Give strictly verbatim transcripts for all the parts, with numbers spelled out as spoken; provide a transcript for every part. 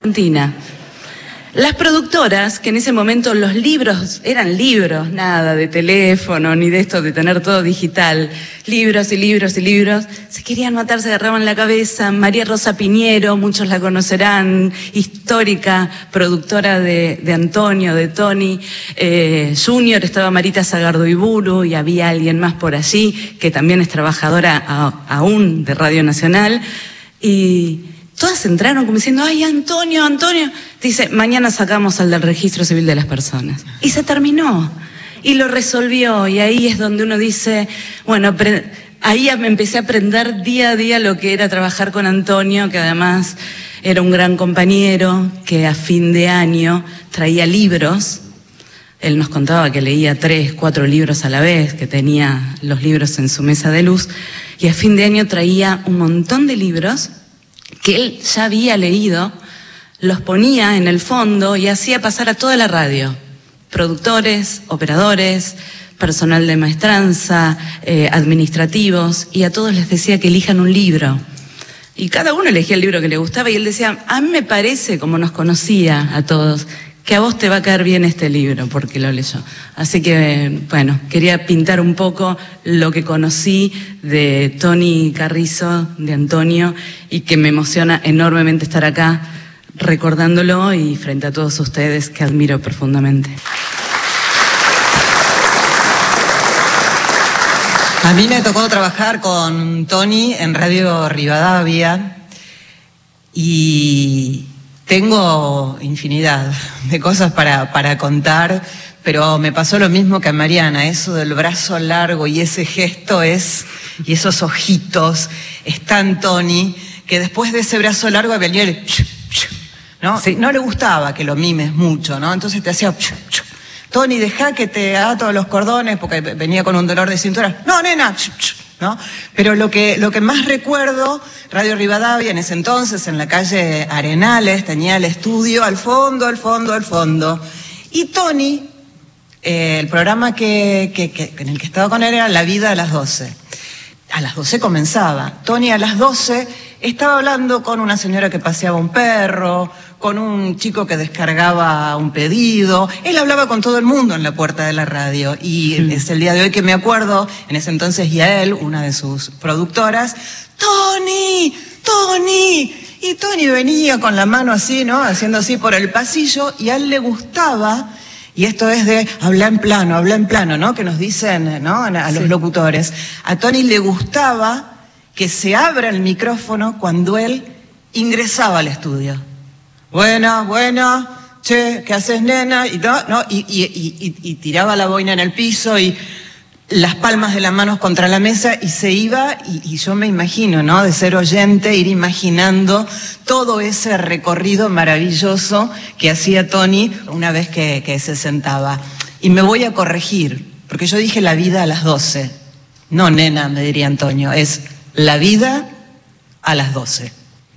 Argentina. Las productoras, que en ese momento los libros eran libros, nada de teléfono ni de esto de tener todo digital, libros y libros y libros, se querían matar, se agarraban la cabeza. María Rosa Piñero, muchos la conocerán, histórica productora de, de Antonio, de Tony, eh, Junior, estaba Marita Sagardoiburu y había alguien más por allí que también es trabajadora a, aún de Radio Nacional, y todas entraron como diciendo, ay, Antonio, Antonio. Dice, mañana sacamos al del registro civil de las personas. Y se terminó. Y lo resolvió. Y ahí es donde uno dice, bueno, ahí me empecé a aprender día a día lo que era trabajar con Antonio, que además era un gran compañero, que a fin de año traía libros. Él nos contaba que leía tres, cuatro libros a la vez, que tenía los libros en su mesa de luz. Y a fin de año traía un montón de libros que él ya había leído, los ponía en el fondo y hacía pasar a toda la radio, productores, operadores, personal de maestranza, eh, administrativos, y a todos les decía que elijan un libro. Y cada uno elegía el libro que le gustaba y él decía, a mí me parece, como nos conocía a todos, que a vos te va a caer bien este libro, porque lo leyó. Así que, bueno, quería pintar un poco lo que conocí de Tony Carrizo, de Antonio, y que me emociona enormemente estar acá recordándolo y frente a todos ustedes que admiro profundamente. A mí me tocó trabajar con Tony en Radio Rivadavia y tengo infinidad de cosas para, para contar, pero me pasó lo mismo que a Mariana, eso del brazo largo y ese gesto es, y esos ojitos, es tan Tony, que después de ese brazo largo venía el ch, ch, ¿no? Sí. No le gustaba que lo mimes mucho, ¿no? Entonces te hacía ch, ch. Tony, deja que te ato los cordones, porque venía con un dolor de cintura. No, nena, ch, ch. ¿No? Pero lo que, lo que más recuerdo, Radio Rivadavia en ese entonces, en la calle Arenales, tenía el estudio al fondo, al fondo, al fondo. Y Tony, eh, el programa que, que, que, en el que estaba con él era La Vida a las doce. A las doce comenzaba. Tony a las doce estaba hablando con una señora que paseaba un perro, con un chico que descargaba un pedido. Él hablaba con todo el mundo en la puerta de la radio. Y sí, es el día de hoy que me acuerdo, en ese entonces Yael, una de sus productoras, ¡Tony! ¡Tony! Y Tony venía con la mano así, ¿no? Haciendo así por el pasillo, y a él le gustaba, y esto es de hablar en plano, hablar en plano, ¿no? Que nos dicen, ¿no? A los sí. locutores. A Tony le gustaba que se abra el micrófono cuando él ingresaba al estudio. Buena, buena, che, ¿qué haces, nena? Y, no, no, y, y, y, y tiraba la boina en el piso y las palmas de las manos contra la mesa y se iba, y, y yo me imagino, ¿no? De ser oyente, ir imaginando todo ese recorrido maravilloso que hacía Tony una vez que, que se sentaba. Y me voy a corregir, porque yo dije La Vida a las doce. No, nena, me diría Antonio, es La Vida a las doce.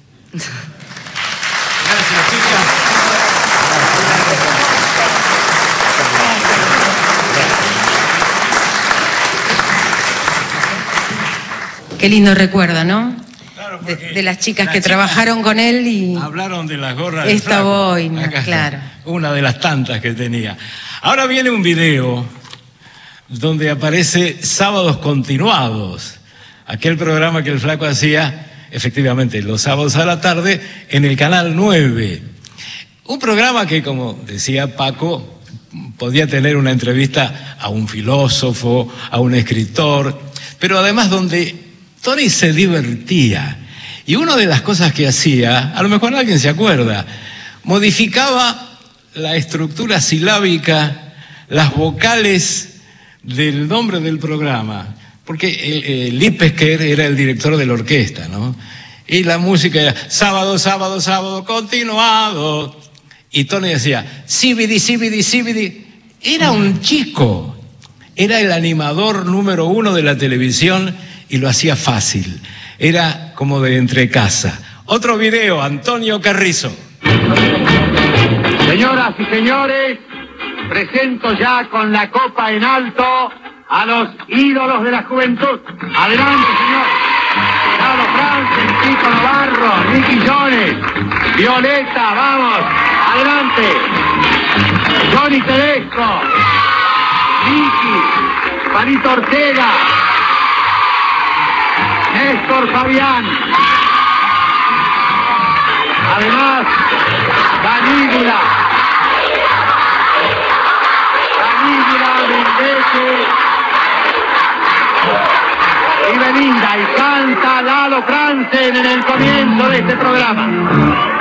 Qué lindo recuerdo, ¿no? Claro, de, de las chicas las que chicas trabajaron con él y... Hablaron de las gorras de esta boina, Acá claro. está, una de las tantas que tenía. Ahora viene un video donde aparece Sábados Continuados, aquel programa que el Flaco hacía, efectivamente, los sábados a la tarde, en el Canal nueve. Un programa que, como decía Paco, podía tener una entrevista a un filósofo, a un escritor, pero además donde Tony se divertía. Y una de las cosas que hacía, a lo mejor alguien se acuerda, modificaba la estructura silábica, las vocales del nombre del programa, porque el, el Lipesker era el director de la orquesta, ¿no? Y la música era sábado, sábado, sábado, continuado. Y Tony decía, síbidi, síbidi, síbidi. Era un chico, era el animador número uno de la televisión y lo hacía fácil. Era como de entrecasa. Otro video, Antonio Carrizo. Señoras y señores, presento ya con la copa en alto a los ídolos de la juventud. Adelante, señor. Carlos Franz, Federico Navarro, Nicky Jones, Violeta, vamos, adelante. Johnny Tedesco, Nicky, Panito Ortega, Néstor Fabián. Además, Danígula, Danígula, Mendeche y Belinda, y canta Lalo Franzen en el comienzo de este programa.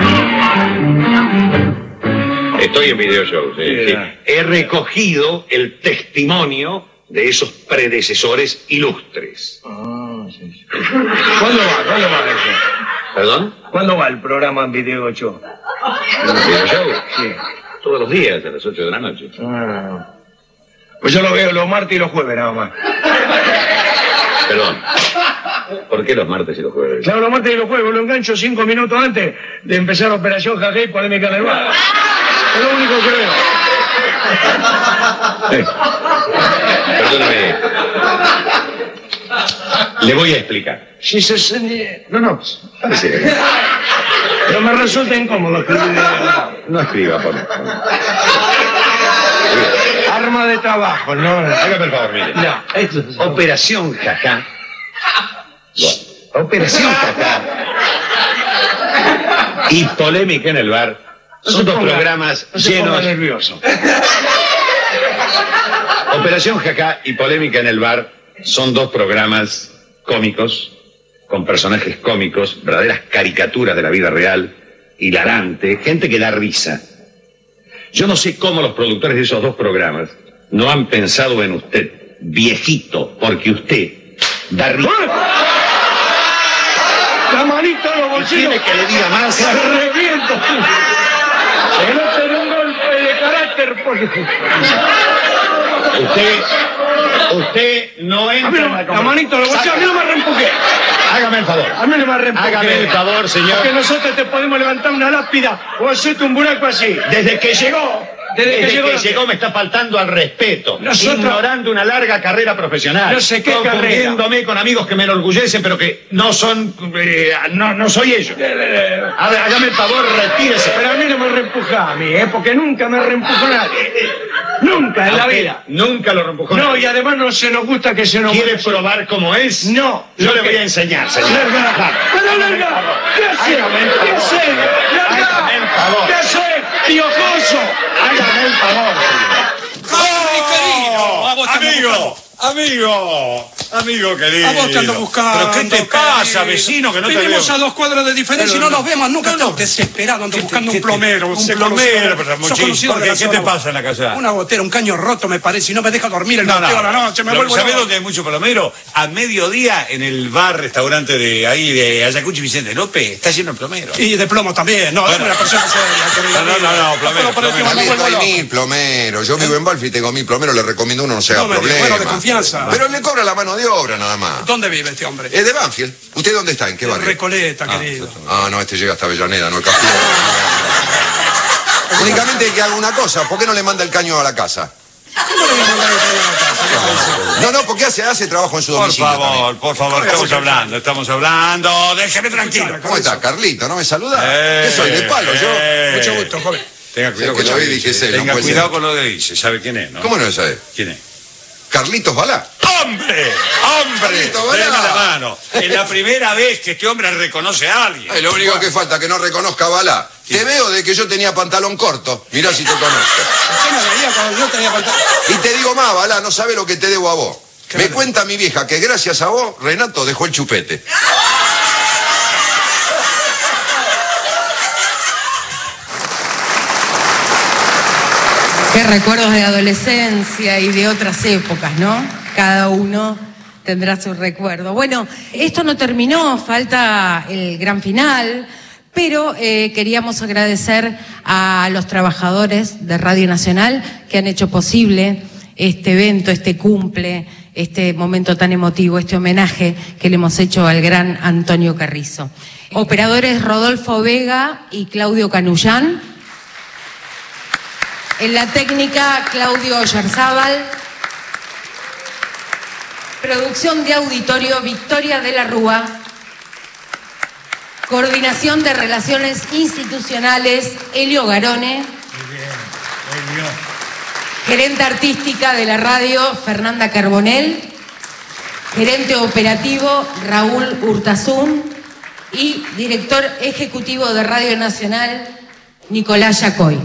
Estoy en video shows, eh, sí. He recogido el testimonio de esos predecesores ilustres. Ah, sí, sí. ¿Cuándo va? ¿Cuándo va eso? ¿Perdón? ¿Cuándo va el programa en video show? ¿En video show? Sí. Todos los días, a las ocho de la noche. Ah. Pues yo lo veo los martes y los jueves nada más. Perdón. ¿Por qué los martes y los jueves? Claro, los martes y los jueves lo engancho cinco minutos antes de empezar Operación Jajé y Polémica en el Bar. Es lo único que veo. Eh, Perdóname. Le voy a explicar. Si se... se- No, no. Parece. Pero me resulta incómodo escribir. No escriba, por favor. Arma de trabajo, ¿no? Hágame el favor, mire. No, eso es... Operación Jajá. Bueno, Operación Jajá y Polémica en el Bar No son se dos ponga- programas no se ponga llenos. nervioso. Operación Jajá y Polémica en el Bar son dos programas cómicos, con personajes cómicos, verdaderas caricaturas de la vida real, hilarante, gente que da risa. Yo no sé cómo los productores de esos dos programas no han pensado en usted, viejito, porque usted da risa. La manita en los bolsillos. ¿Quiere que le diga más? ¡Se reviento! Que no te dé un golpe de carácter, porque... Usted, usted no A entra mí no, en la la manito en los bolsillos, a mí no me reempujé. Hágame el favor. A mí no me reempujé. Hágame el favor, señor. Que nosotros te podemos levantar una lápida o hacerte un buraco así. Desde que llegó, Desde desde, que que, llegó- llegó, me está faltando al respeto, Nosotros- ignorando una larga carrera profesional, No sé qué confundiéndome con amigos que me enorgullecen, pero que no son, eh, no, no soy ellos. A ver, hágame el favor, retírese. Pero a mí no me reempuja a mí, ¿eh? Porque nunca me reempujó nadie. Nunca en ¿A la usted vida. nunca lo reempujó No, nadie? y además no se nos gusta que se nos... ¿Quiere probar cómo es? No. Yo Lo le que- voy a enseñar, señor. Larga. Pero larga. ¿Qué haces? Hágame el ¿Qué favor. haces? Larga. Hágame el favor. ¿Qué haces? Piojoso. Hágame el favor, señor. Amigo, amigo, amigo querido. A vos te ando buscando. ¿Pero qué te pasa, querido. vecino, que no te Vivimos veo? a dos cuadras de diferencia y no Pero nos vemos nunca. no, no. Estoy desesperado, ando ¿Qué te- buscando qué un te- plomero. un sé plomero, conocido- pero sos muchísimo. conocido ¿Por de qué? la ¿Qué zona. te pasa en la casa? Una gotera, un caño roto me parece y no me deja dormir el No, goteo no. a la noche. Me Lo- vuelvo ¿Sabés loco. dónde hay mucho plomero? A mediodía en el bar, restaurante de ahí, de Ayacucho Vicente López, está lleno de plomero. Y de plomo también. No, Bueno. es una persona seria, querido. No, no, no, no, plomero, puedo poner plomero. que me Carlito, vuelvo hay loco. mil plomeros. Yo vivo en Banfield y tengo mil plomeros. Le recomiendo uno, no se haga No me digas, problema. bueno, de confianza. Pero le cobra la mano de obra nada más. ¿Dónde vive este hombre? Es de Banfield. ¿Usted dónde está? ¿En qué barrio? Recoleta, querido. Ah, no, este llega hasta Avellaneda, no el Castillo. Únicamente que haga una cosa. ¿Por qué no le manda el caño a la casa? ¿Cómo le voy a mandar el caño a la casa? ¿Qué pasa? No, no, porque hace, hace trabajo en su Por domicilio favor, también. por favor, ¿Cómo estamos voy a hacer? hablando, estamos hablando. Déjeme tranquilo. ¿Cómo está, Carlito? ¿No me saluda? Eh, ¿Qué soy, de palo yo? eh. Mucho gusto, joven. Tenga cuidado Sí, que con lo lo vi, que dije, dice. sí, no Tenga puede cuidado ser. con lo que dice. ¿Sabe quién es, no? ¿Cómo no sabe? ¿Quién es? Carlitos Balá. ¡Hombre! ¡Hombre! Carlito, ¿verdad? Deme la mano. Es la primera vez que este hombre reconoce a alguien. Ay, lo único que falta que no reconozca a Balá. Te veo de que yo tenía pantalón corto. Mirá si te conozco. Usted me veía cuando yo tenía pantalón. Y te digo más, Balá, no sabe lo que te debo a vos. ¿Qué Me me- cuenta mi vieja que gracias a vos, Renato dejó el chupete. Qué recuerdos de adolescencia y de otras épocas, ¿no? Cada uno tendrá su recuerdo. Bueno, esto no terminó, falta el gran final, pero eh, queríamos agradecer a los trabajadores de Radio Nacional que han hecho posible este evento, este cumple, este momento tan emotivo, este homenaje que le hemos hecho al gran Antonio Carrizo. Operadores Rodolfo Vega y Claudio Canullán. En la técnica, Claudio Oyarzábal. Producción de auditorio, Victoria de la Rúa. Coordinación de Relaciones Institucionales, Elio Garone. Muy bien, Elio. Gerente artística de la radio, Fernanda Carbonell. Gerente operativo, Raúl Urtasun. Y director ejecutivo de Radio Nacional, Nicolás Yacoy.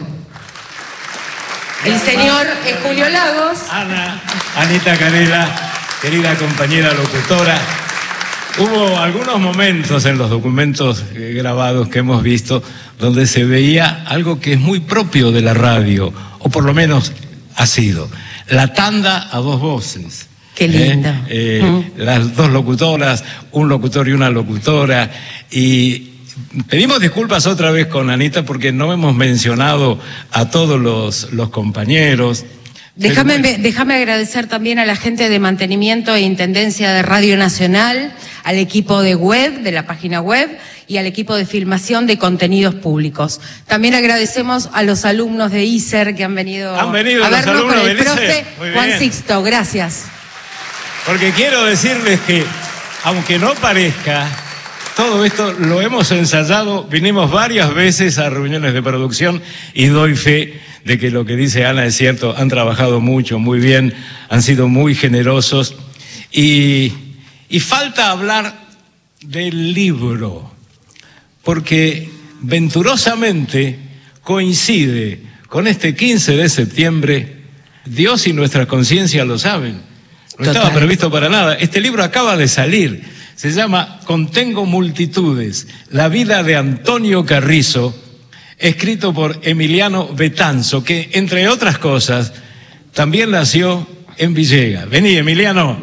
El señor es Julio Lagos. Ana, Anita Canela, querida compañera locutora. Hubo algunos momentos en los documentos eh, grabados que hemos visto donde se veía algo que es muy propio de la radio, o por lo menos ha sido, la tanda a dos voces. Qué lindo. Eh, eh, mm. Las dos locutoras, un locutor y una locutora. Y pedimos disculpas otra vez con Anita porque no hemos mencionado a todos los, los compañeros. Déjame, déjame agradecer también a la gente de mantenimiento e intendencia de Radio Nacional, al equipo de web, de la página web, y al equipo de filmación de contenidos públicos. También agradecemos a los alumnos de I S E R que han venido, ¿Han venido a los vernos con el alumnos profe Juan Sixto. Gracias. Porque quiero decirles que, aunque no parezca, todo esto lo hemos ensayado, vinimos varias veces a reuniones de producción y doy fe de que lo que dice Ana es cierto, han trabajado mucho, muy bien, han sido muy generosos y, y falta hablar del libro, porque venturosamente coincide con este quince de septiembre, Dios y nuestra conciencia lo saben. No Total. Estaba previsto para nada. Este libro acaba de salir. Se llama Contengo multitudes, la vida de Antonio Carrizo, escrito por Emiliano Betanzo, que, entre otras cosas, también nació en Villegas. Vení, Emiliano.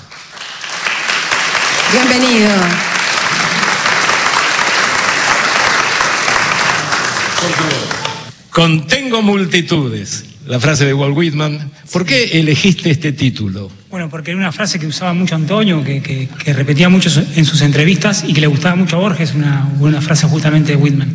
Bienvenido. Contengo multitudes, la frase de Walt Whitman. ¿Por qué elegiste este título? Bueno, porque era una frase que usaba mucho Antonio, que, que, que repetía mucho en sus entrevistas y que le gustaba mucho a Borges, una, una frase justamente de Whitman.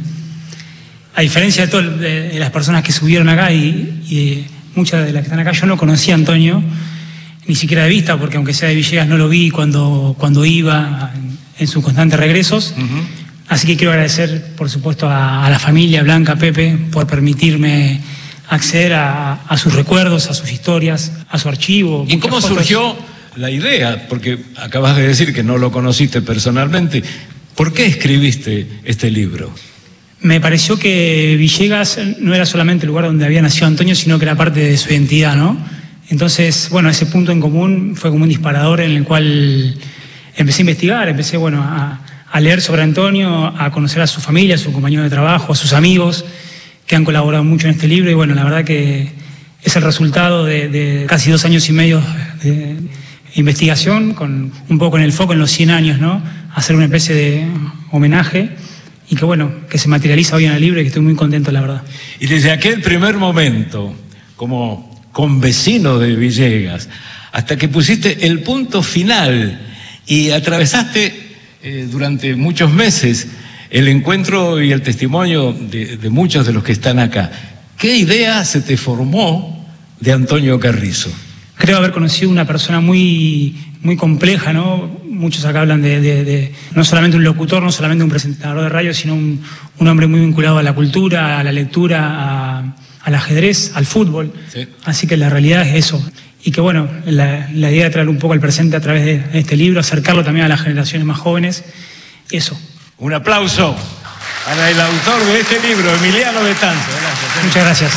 A diferencia de todas de, de las personas que subieron acá y, y muchas de las que están acá, yo no conocía a Antonio, ni siquiera de vista, porque aunque sea de Villegas no lo vi cuando, cuando iba en, en sus constantes regresos. Uh-huh. Así que quiero agradecer, por supuesto, a, a la familia Blanca, Pepe, por permitirme acceder a, a sus recuerdos, a sus historias, a su archivo. ¿Y cómo fotos. surgió la idea? Porque acabas de decir que no lo conociste personalmente. ¿Por qué escribiste este libro? Me pareció que Villegas no era solamente el lugar donde había nacido Antonio, sino que era parte de su identidad, ¿no? Entonces, bueno, ese punto en común fue como un disparador en el cual empecé a investigar, empecé, bueno, a, a leer sobre Antonio, a conocer a su familia, a su compañero de trabajo, a sus amigos, que han colaborado mucho en este libro, y bueno, la verdad que es el resultado de, de casi dos años y medio de investigación, con un poco en el foco en los cien años, ¿no? Hacer una especie de homenaje, y que bueno, que se materializa hoy en el libro y que estoy muy contento, la verdad. Y desde aquel primer momento, como convecino de Villegas, hasta que pusiste el punto final y atravesaste eh, durante muchos meses el encuentro y el testimonio de, de muchos de los que están acá, ¿qué idea se te formó de Antonio Carrizo? Creo haber conocido una persona muy, muy compleja, ¿no? Muchos acá hablan de, de, de no solamente un locutor, no solamente un presentador de radio, sino un, un hombre muy vinculado a la cultura, a la lectura, a, al ajedrez, al fútbol. Sí. Así que la realidad es eso. Y que bueno, la, la idea de traer un poco al presente a través de este libro, acercarlo también a las generaciones más jóvenes, eso. Un aplauso para el autor de este libro, Emiliano Betanzo. Gracias. Muchas gracias.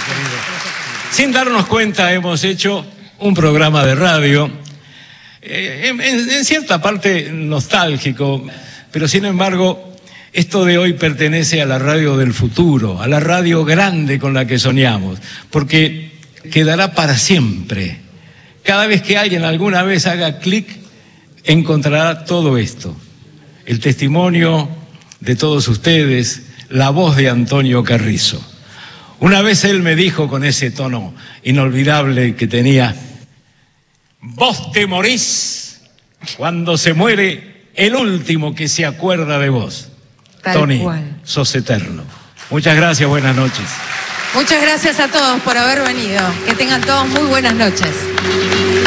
Sin darnos cuenta, hemos hecho un programa de radio, eh, en, en cierta parte nostálgico, pero sin embargo, esto de hoy pertenece a la radio del futuro, a la radio grande con la que soñamos, porque quedará para siempre. Cada vez que alguien alguna vez haga clic, encontrará todo esto. El testimonio de todos ustedes, la voz de Antonio Carrizo. Una vez él me dijo con ese tono inolvidable que tenía: vos te morís cuando se muere el último que se acuerda de vos. Tal Tony, cual. Sos eterno. Muchas gracias, buenas noches. Muchas gracias a todos por haber venido. Que tengan todos muy buenas noches.